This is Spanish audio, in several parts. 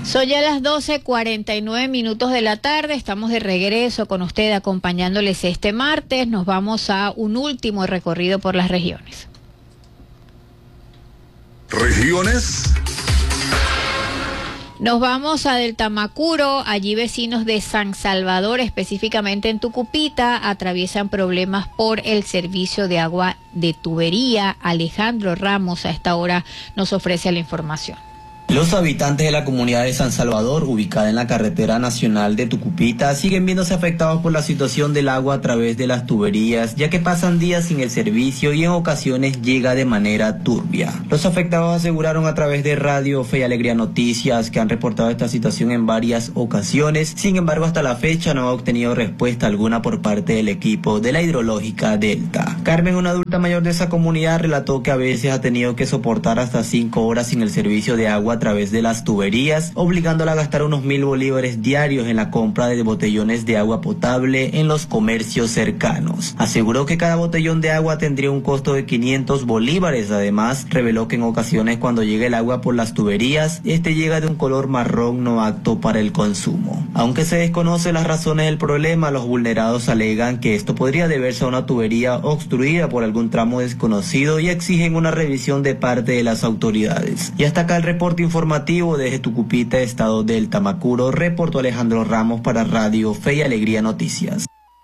Son ya las 12:49 de la tarde, estamos de regreso con usted acompañándoles este martes. Nos vamos a un último recorrido por las regiones. ¿Regiones? Nos vamos a del Tamacuro, allí vecinos de San Salvador, específicamente en Tucupita, atraviesan problemas por el servicio de agua de tubería. Alejandro Ramos a esta hora nos ofrece la información. Los habitantes de la comunidad de San Salvador, ubicada en la carretera nacional de Tucupita, siguen viéndose afectados por la situación del agua a través de las tuberías, ya que pasan días sin el servicio y en ocasiones llega de manera turbia. Los afectados aseguraron a través de Radio Fe y Alegría Noticias que han reportado esta situación en varias ocasiones. Sin embargo, hasta la fecha no ha obtenido respuesta alguna por parte del equipo de la hidrológica Delta. Carmen, una adulta mayor de esa comunidad, relató que a veces ha tenido que soportar hasta 5 horas sin el servicio de agua a través de las tuberías, obligándola a gastar unos 1,000 bolívares diarios en la compra de botellones de agua potable en los comercios cercanos. Aseguró que cada botellón de agua tendría un costo de 500 bolívares. Además, reveló que en ocasiones cuando llega el agua por las tuberías, este llega de un color marrón no apto para el consumo. Aunque se desconocen las razones del problema, los vulnerados alegan que esto podría deberse a una tubería obstruida por algún tramo desconocido y exigen una revisión de parte de las autoridades. Y hasta acá el reporte informativo desde Tucupita, estado del Tamacuro, reportó Alejandro Ramos para Radio Fe y Alegría Noticias.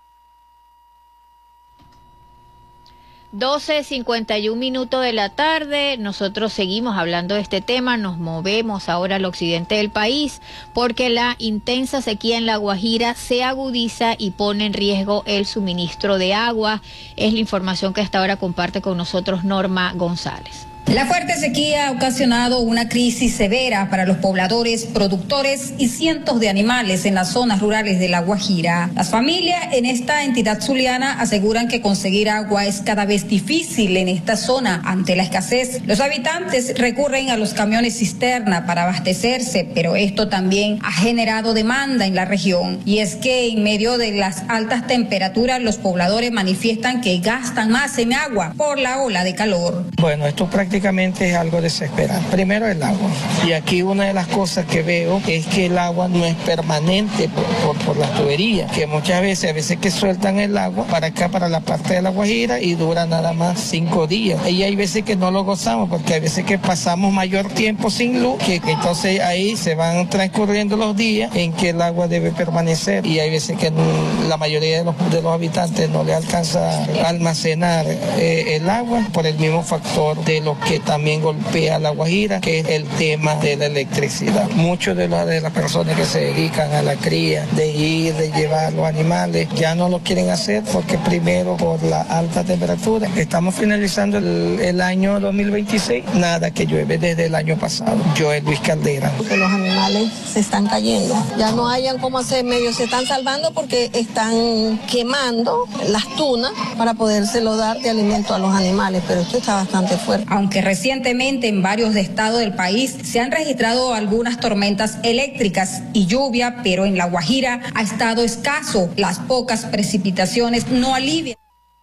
12:51 de la tarde, nosotros seguimos hablando de este tema, nos movemos ahora al occidente del país porque la intensa sequía en La Guajira se agudiza y pone en riesgo el suministro de agua. Es la información que hasta ahora comparte con nosotros Norma González. La fuerte sequía ha ocasionado una crisis severa para los pobladores, productores y cientos de animales en las zonas rurales de La Guajira. Las familias en esta entidad zuliana aseguran que conseguir agua es cada vez difícil en esta zona ante la escasez. Los habitantes recurren a los camiones cisterna para abastecerse, pero esto también ha generado demanda en la región. Y es que en medio de las altas temperaturas, los pobladores manifiestan que gastan más en agua por la ola de calor. Bueno, esto prácticamente es algo desesperante. Primero el agua. Y aquí una de las cosas que veo es que el agua no es permanente por las tuberías, que muchas veces que sueltan el agua para acá, para la parte de La Guajira, y dura nada más 5 días. Y hay veces que no lo gozamos, porque hay veces que pasamos mayor tiempo sin luz, que entonces ahí se van transcurriendo los días en que el agua debe permanecer, y hay veces que la mayoría de los habitantes no le alcanza a almacenar el agua por el mismo factor de lo que también golpea a La Guajira, que es el tema de la electricidad. Muchos de las personas que se dedican a la cría, de llevar los animales, ya no lo quieren hacer porque primero por la alta temperatura. Estamos finalizando el año 2026, nada que llueve desde el año pasado. Joel Luis Caldera. Porque los animales se están cayendo, ya no hayan cómo hacer medio, se están salvando porque están quemando las tunas para podérselo dar de alimento a los animales, pero esto está bastante fuerte. Aunque recientemente en varios estados del país se han registrado algunas tormentas eléctricas y lluvia, pero en La Guajira ha estado escaso. Las pocas precipitaciones no alivian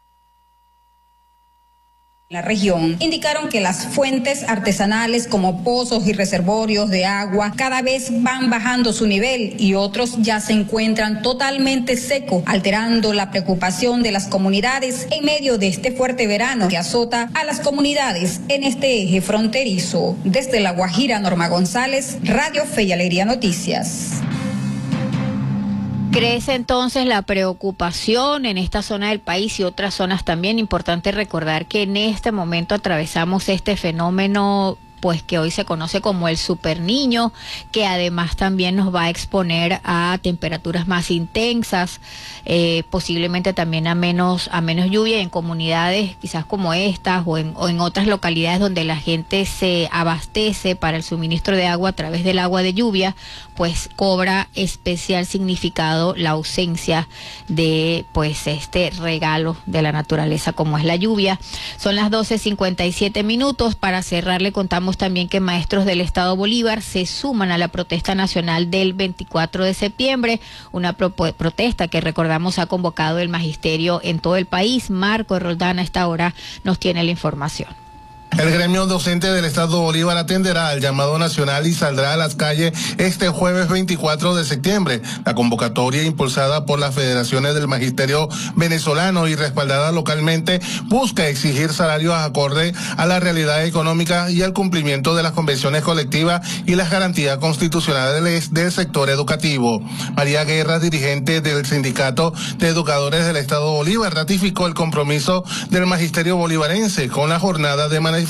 la región. Indicaron que las fuentes artesanales como pozos y reservorios de agua cada vez van bajando su nivel y otros ya se encuentran totalmente secos, alterando la preocupación de las comunidades en medio de este fuerte verano que azota a las comunidades en este eje fronterizo. Desde La Guajira, Norma González, Radio Fe y Alegría Noticias. Crece entonces la preocupación en esta zona del país y otras zonas también. Importante recordar que en este momento atravesamos este fenómeno pues que hoy se conoce como el superniño, que además también nos va a exponer a temperaturas más intensas, posiblemente también a menos lluvia en comunidades quizás como estas o en otras localidades donde la gente se abastece para el suministro de agua a través del agua de lluvia, pues cobra especial significado la ausencia de pues este regalo de la naturaleza como es la lluvia. Son las 12:57. Para cerrar, le contamos también que maestros del Estado Bolívar se suman a la protesta nacional del 24 de septiembre, una protesta que recordamos ha convocado el magisterio en todo el país. Marco Roldán a esta hora nos tiene la información. El gremio docente del Estado Bolívar atenderá al llamado nacional y saldrá a las calles este jueves 24 de septiembre. La convocatoria, impulsada por las federaciones del magisterio venezolano y respaldada localmente, busca exigir salarios acorde a la realidad económica y al cumplimiento de las convenciones colectivas y las garantías constitucionales del sector educativo. María Guerra, dirigente del Sindicato de Educadores del Estado Bolívar, ratificó el compromiso del magisterio bolivarense con la jornada de manifestación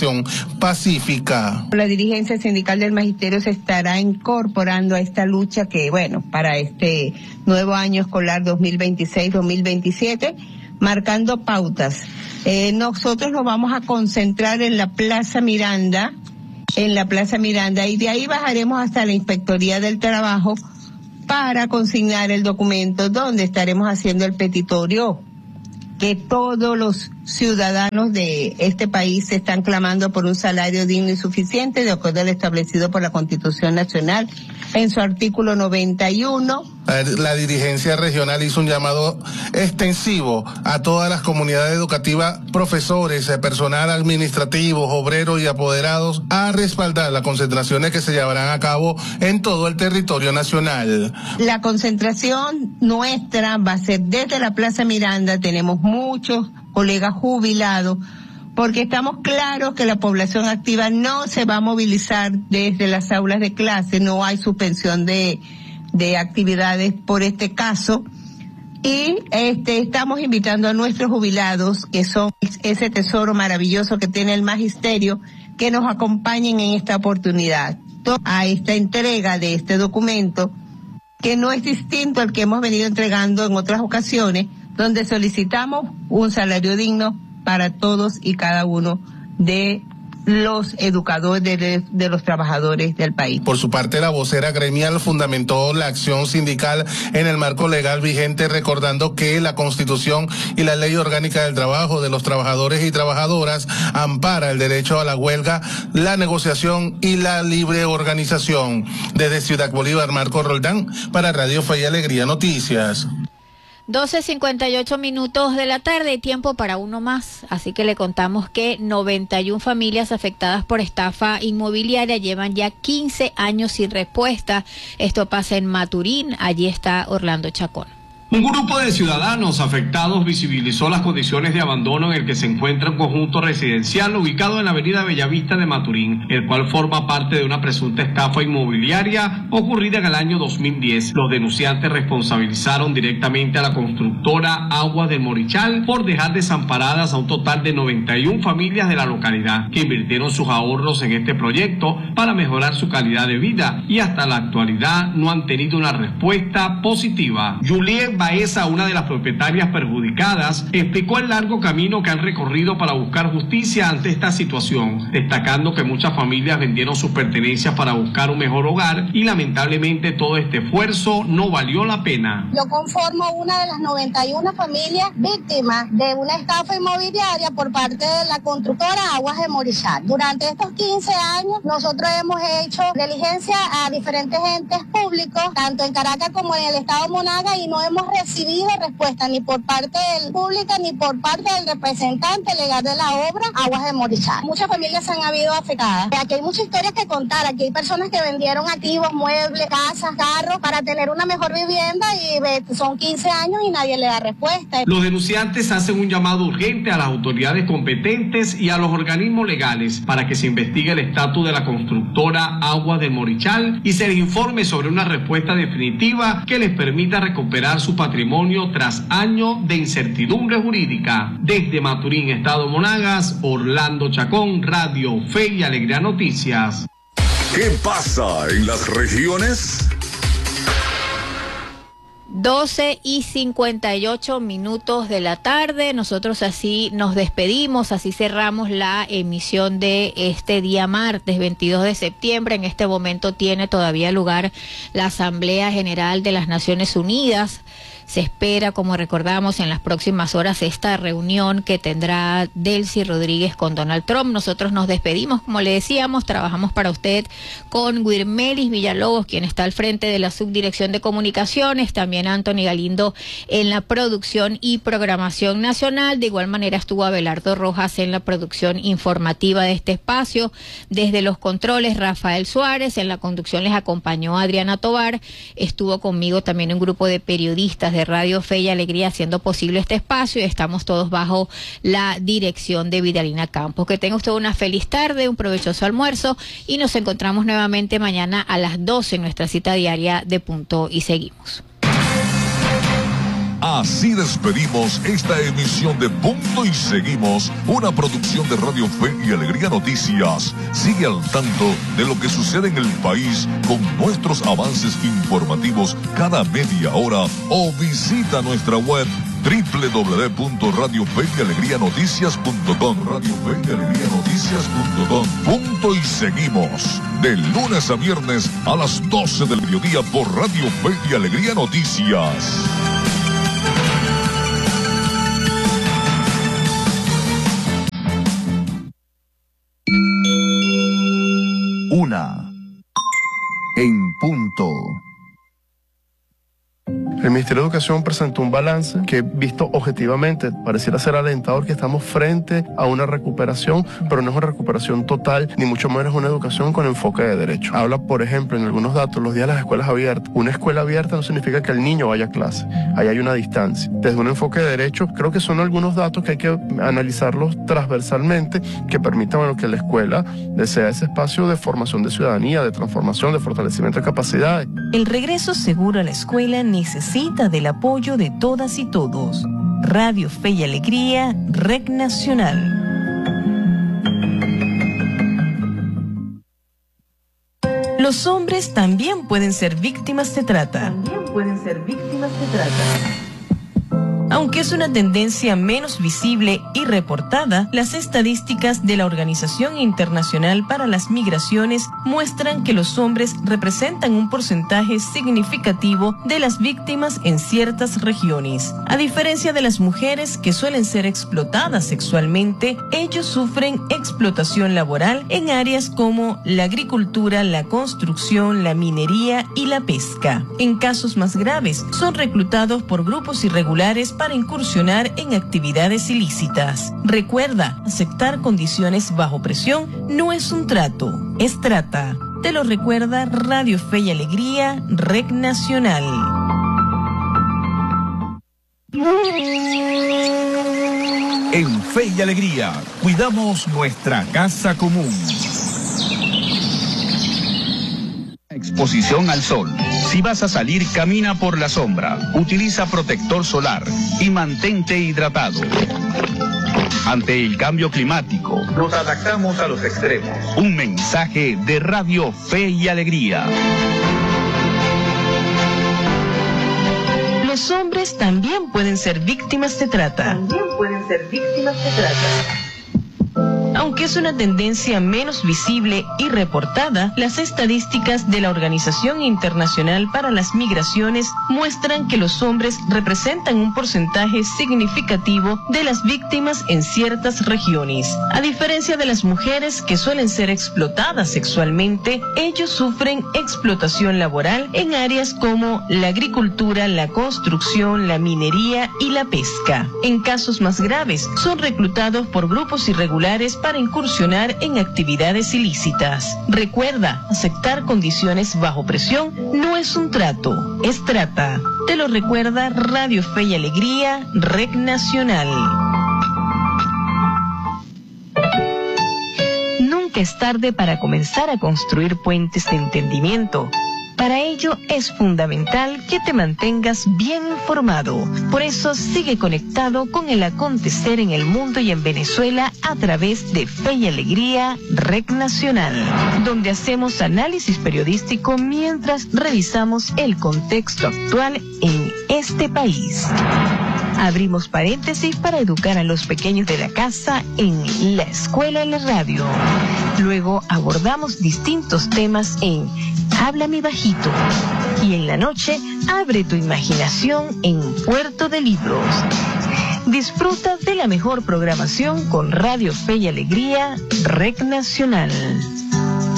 pacífica. La dirigencia sindical del magisterio se estará incorporando a esta lucha que, para este nuevo año escolar 2026-2027, marcando pautas. Nosotros nos vamos a concentrar en la Plaza Miranda, y de ahí bajaremos hasta la Inspectoría del Trabajo para consignar el documento donde estaremos haciendo el petitorio que todos los ciudadanos de este país se están clamando por un salario digno y suficiente de acuerdo al establecido por la Constitución Nacional en su artículo 91. La dirigencia regional hizo un llamado extensivo a todas las comunidades educativas, profesores, personal administrativo, obreros y apoderados a respaldar las concentraciones que se llevarán a cabo en todo el territorio nacional. La concentración nuestra va a ser desde la Plaza Miranda. Tenemos muchos colegas jubilados, porque estamos claros que la población activa no se va a movilizar desde las aulas de clase, no hay suspensión de actividades por este caso, y estamos invitando a nuestros jubilados, que son ese tesoro maravilloso que tiene el magisterio, que nos acompañen en esta oportunidad, a esta entrega de este documento, que no es distinto al que hemos venido entregando en otras ocasiones, donde solicitamos un salario digno para todos y cada uno de los educadores, de los trabajadores del país. Por su parte, la vocera gremial fundamentó la acción sindical en el marco legal vigente, recordando que la Constitución y la Ley Orgánica del Trabajo de los trabajadores y trabajadoras ampara el derecho a la huelga, la negociación y la libre organización. Desde Ciudad Bolívar, Marco Roldán, para Radio Fe y Alegría Noticias. 12:58 de la tarde, tiempo para uno más, así que le contamos que 91 familias afectadas por estafa inmobiliaria llevan ya 15 años sin respuesta. Esto pasa en Maturín, allí está Orlando Chacón. Un grupo de ciudadanos afectados visibilizó las condiciones de abandono en el que se encuentra un conjunto residencial ubicado en la avenida Bellavista de Maturín, el cual forma parte de una presunta estafa inmobiliaria ocurrida en el año 2010. Los denunciantes responsabilizaron directamente a la constructora Agua del Morichal por dejar desamparadas a un total de 91 familias de la localidad que invirtieron sus ahorros en este proyecto para mejorar su calidad de vida y hasta la actualidad no han tenido una respuesta positiva. Juliet Baeza, una de las propietarias perjudicadas, explicó el largo camino que han recorrido para buscar justicia ante esta situación, destacando que muchas familias vendieron sus pertenencias para buscar un mejor hogar y lamentablemente todo este esfuerzo no valió la pena. Yo conformo una de las 91 familias víctimas de una estafa inmobiliaria por parte de la constructora Aguas de Morichal. Durante estos 15 años nosotros hemos hecho diligencia a diferentes entes públicos, tanto en Caracas como en el estado Monagas, y no hemos recibido respuesta ni por parte del público ni por parte del representante legal de la obra Aguas de Morichal. Muchas familias se han habido afectadas. Aquí hay muchas historias que contar. Aquí hay personas que vendieron activos, muebles, casas, carros para tener una mejor vivienda y son 15 años y nadie le da respuesta. Los denunciantes hacen un llamado urgente a las autoridades competentes y a los organismos legales para que se investigue el estatus de la constructora Aguas de Morichal y se les informe sobre una respuesta definitiva que les permita recuperar su patrimonio tras años de incertidumbre jurídica. Desde Maturín, estado Monagas, Orlando Chacón, Radio Fe y Alegría Noticias. ¿Qué pasa en las regiones? 12:58 de la tarde. Nosotros así nos despedimos, así cerramos la emisión de este día martes 22 de septiembre. En este momento tiene todavía lugar la Asamblea General de las Naciones Unidas. Se espera, como recordamos, en las próximas horas esta reunión que tendrá Delcy Rodríguez con Donald Trump. Nosotros nos despedimos, como le decíamos, trabajamos para usted con Guirmelis Villalobos, quien está al frente de la Subdirección de Comunicaciones, también Anthony Galindo en la producción y programación nacional. De igual manera estuvo Abelardo Rojas en la producción informativa de este espacio. Desde los controles, Rafael Suárez. En la conducción les acompañó Adriana Tovar. Estuvo conmigo también un grupo de periodistas de Radio Fe y Alegría haciendo posible este espacio, y estamos todos bajo la dirección de Vidalina Campos. Que tenga usted una feliz tarde, un provechoso almuerzo, y nos encontramos nuevamente mañana a las 12 en nuestra cita diaria de Punto y Seguimos. Así despedimos esta emisión de Punto y Seguimos, una producción de Radio Fe y Alegría Noticias. Sigue al tanto de lo que sucede en el país con nuestros avances informativos cada media hora o visita nuestra web www.radiofeyalegrianoticias.com. Punto y Seguimos, de lunes a viernes a las 12 del mediodía por Radio Fe y Alegría Noticias. Una en punto. El Ministerio de Educación presentó un balance que, visto objetivamente, pareciera ser alentador, que estamos frente a una recuperación, pero no es una recuperación total, ni mucho menos una educación con enfoque de derecho. Habla, por ejemplo, en algunos datos, los días de las escuelas abiertas. Una escuela abierta no significa que el niño vaya a clase. Ahí hay una distancia. Desde un enfoque de derecho, creo que son algunos datos que hay que analizarlos transversalmente, que permitan, bueno, que la escuela sea ese espacio de formación de ciudadanía, de transformación, de fortalecimiento de capacidades. El regreso seguro a la escuela necesita del apoyo de todas y todos. Radio Fe y Alegría, Red Nacional. Los hombres también pueden ser víctimas de trata. Aunque es una tendencia menos visible y reportada, las estadísticas de la Organización Internacional para las Migraciones muestran que los hombres representan un porcentaje significativo de las víctimas en ciertas regiones. A diferencia de las mujeres, que suelen ser explotadas sexualmente, ellos sufren explotación laboral en áreas como la agricultura, la construcción, la minería y la pesca. En casos más graves, son reclutados por grupos irregulares para incursionar en actividades ilícitas. Recuerda, aceptar condiciones bajo presión no es un trato, es trata. Te lo recuerda Radio Fe y Alegría, Red Nacional. En Fe y Alegría, cuidamos nuestra casa común. Exposición al sol. Si vas a salir, camina por la sombra. Utiliza protector solar y mantente hidratado. Ante el cambio climático, nos adaptamos a los extremos. Un mensaje de Radio Fe y Alegría. Los hombres también pueden ser víctimas de trata. Aunque es una tendencia menos visible y reportada, las estadísticas de la Organización Internacional para las Migraciones muestran que los hombres representan un porcentaje significativo de las víctimas en ciertas regiones. A diferencia de las mujeres, que suelen ser explotadas sexualmente, ellos sufren explotación laboral en áreas como la agricultura, la construcción, la minería y la pesca. En casos más graves, son reclutados por grupos irregulares para incursionar en actividades ilícitas. Recuerda, aceptar condiciones bajo presión no es un trato, es trata. Te lo recuerda Radio Fe y Alegría, Red Nacional. Nunca es tarde para comenzar a construir puentes de entendimiento. Para ello es fundamental que te mantengas bien informado. Por eso sigue conectado con el acontecer en el mundo y en Venezuela a través de Fe y Alegría, Red Nacional, donde hacemos análisis periodístico mientras revisamos el contexto actual en este país. Abrimos paréntesis para educar a los pequeños de la casa en La Escuela en la Radio. Luego abordamos distintos temas en Háblame Bajito. Y en la noche, abre tu imaginación en Puerto de Libros. Disfruta de la mejor programación con Radio Fe y Alegría, Rec Nacional.